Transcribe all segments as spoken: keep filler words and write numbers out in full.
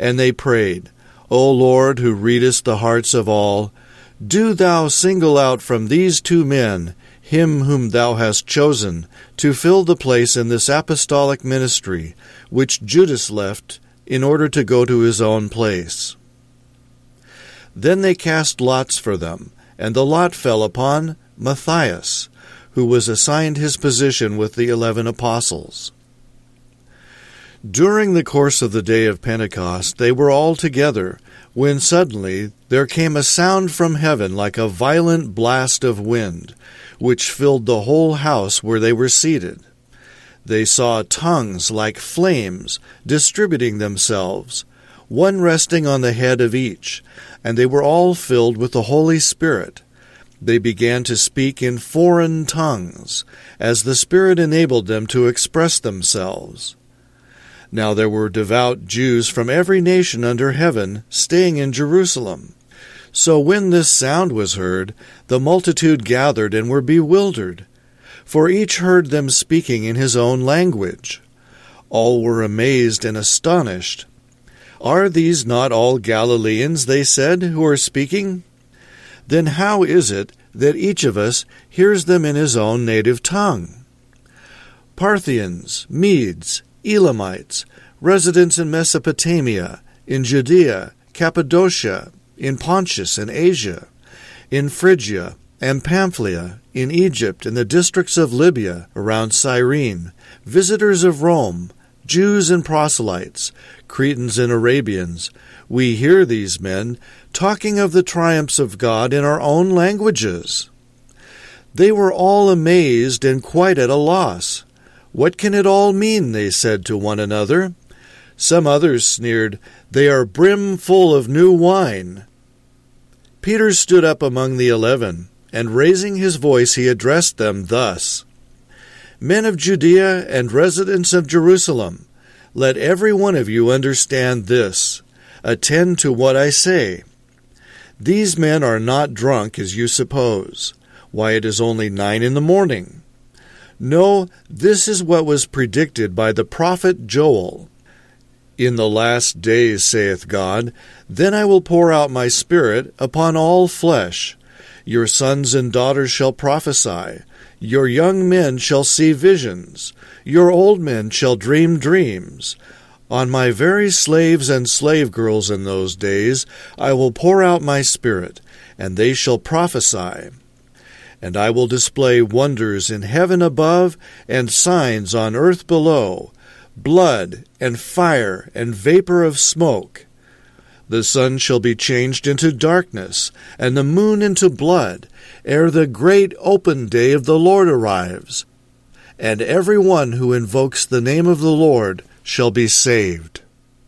And they prayed, O Lord, who readest the hearts of all, do thou single out from these two men him whom thou hast chosen to fill the place in this apostolic ministry, which Judas left in order to go to his own place. Then they cast lots for them, and the lot fell upon Matthias, who was assigned his position with the eleven apostles. During the course of the day of Pentecost they were all together, when suddenly there came a sound from heaven like a violent blast of wind, which filled the whole house where they were seated. They saw tongues like flames distributing themselves, one resting on the head of each, and they were all filled with the Holy Spirit. They began to speak in foreign tongues, as the Spirit enabled them to express themselves. Now there were devout Jews from every nation under heaven staying in Jerusalem. So when this sound was heard, the multitude gathered and were bewildered, for each heard them speaking in his own language. All were amazed and astonished. Are these not all Galileans, they said, who are speaking? Then how is it that each of us hears them in his own native tongue? Parthians, Medes, Elamites, residents in Mesopotamia, in Judea, Cappadocia, in Pontus and Asia, in Phrygia and Pamphylia, in Egypt, in the districts of Libya around Cyrene, visitors of Rome, Jews and proselytes, Cretans and Arabians, we hear these men talking of the triumphs of God in our own languages. They were all amazed and quite at a loss. What can it all mean? They said to one another. Some others sneered, they are brimful of new wine. Peter stood up among the eleven, and raising his voice he addressed them thus, Men of Judea and residents of Jerusalem, let every one of you understand this. Attend to what I say. These men are not drunk as you suppose. Why, it is only nine in the morning. No, this is what was predicted by the prophet Joel. In the last days, saith God, then I will pour out my Spirit upon all flesh. Your sons and daughters shall prophesy. Your young men shall see visions. Your old men shall dream dreams. On my very slaves and slave girls in those days I will pour out my Spirit, and they shall prophesy. And I will display wonders in heaven above and signs on earth below, blood and fire and vapor of smoke. The sun shall be changed into darkness, and the moon into blood, ere the great open day of the Lord arrives. And every one who invokes the name of the Lord shall be saved.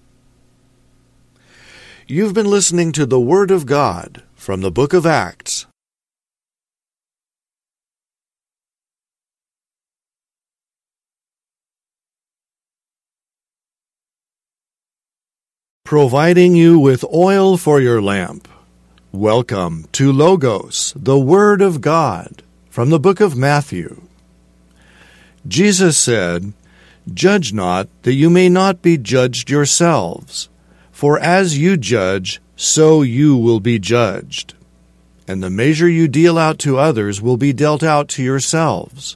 You've been listening to the Word of God from the book of Acts. Providing you with oil for your lamp. Welcome to Logos, the Word of God, from the book of Matthew. Jesus said, Judge not, that you may not be judged yourselves. For as you judge, so you will be judged. And the measure you deal out to others will be dealt out to yourselves.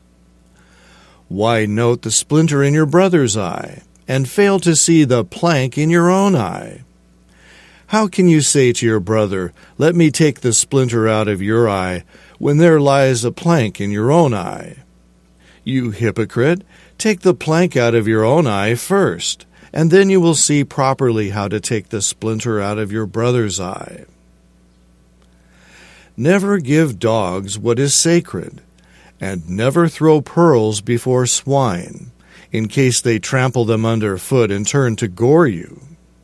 Why note the splinter in your brother's eye, and fail to see the plank in your own eye? How can you say to your brother, Let me take the splinter out of your eye, when there lies a plank in your own eye? You hypocrite, take the plank out of your own eye first, and then you will see properly how to take the splinter out of your brother's eye. Never give dogs what is sacred, and never throw pearls before swine, in case they trample them underfoot and turn to gore you.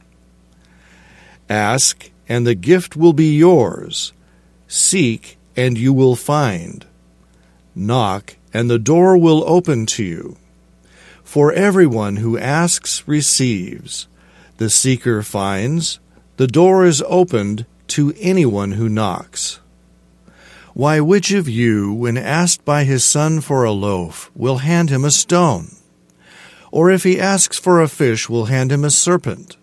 Ask, and the gift will be yours. Seek, and you will find. Knock, and the door will open to you. For everyone who asks receives. The seeker finds. The door is opened to anyone who knocks. Why, which of you, when asked by his son for a loaf, will hand him a stone? Or if he asks for a fish, will hand him a serpent?